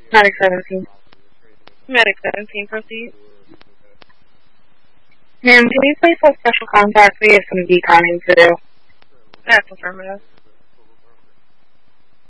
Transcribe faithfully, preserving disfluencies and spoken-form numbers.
Medic seventeen. Medic seventeen, proceed. Ma'am, can you please hold special contact? We have some deconning to do. That's affirmative.